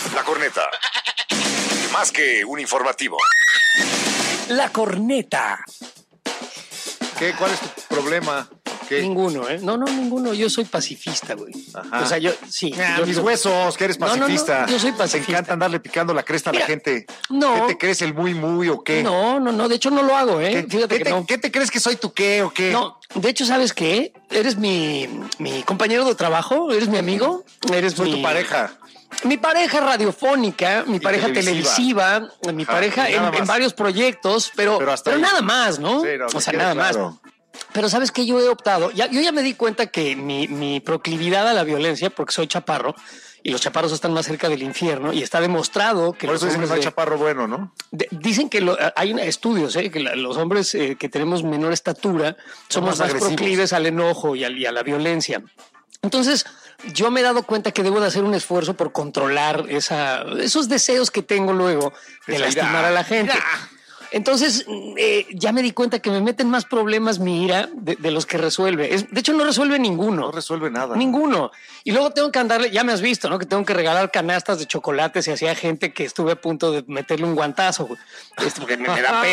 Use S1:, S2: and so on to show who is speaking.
S1: La Corneta. Más que un informativo.
S2: La Corneta.
S3: ¿Qué? ¿Cuál es tu problema? ¿Qué?
S2: Ninguno, ¿eh? No, ninguno. Yo soy pacifista, güey.
S3: Ajá.
S2: O sea, yo, sí.
S3: Mis huesos, que eres pacifista.
S2: No, yo soy pacifista.
S3: Te encanta andarle picando la cresta a la gente.
S2: No.
S3: ¿Qué te crees, el muy o qué?
S2: No. De hecho, no lo hago, ¿eh? Fíjate que no.
S3: ¿Qué te crees que soy tu qué o qué?
S2: No, de hecho, ¿sabes qué? Eres mi compañero de trabajo, eres mi amigo,
S3: Soy tu pareja.
S2: Mi pareja radiofónica, mi pareja televisiva, mi pareja en varios proyectos, pero nada más, ¿no?
S3: Sí, no,
S2: o sea, nada
S3: claro.
S2: más. Pero ¿sabes qué? Yo he optado, yo ya me di cuenta que mi proclividad a la violencia, porque soy chaparro, y los chaparros están más cerca del infierno, y está demostrado que
S3: por eso dicen que soy chaparro bueno, ¿no?
S2: Dicen que hay estudios, que los hombres que tenemos menor estatura somos más proclives al enojo y a la violencia. Entonces, yo me he dado cuenta que debo de hacer un esfuerzo por controlar esos deseos que tengo luego de lastimar a la gente. Entonces, ya me di cuenta que me meten más problemas mi ira de los que resuelve. De hecho, no resuelve ninguno.
S3: No resuelve nada.
S2: Ninguno. Y luego tengo que andarle, ya me has visto, ¿no? Que tengo que regalar canastas de chocolates y hacía gente que estuve a punto de meterle un guantazo. Porque me da pena.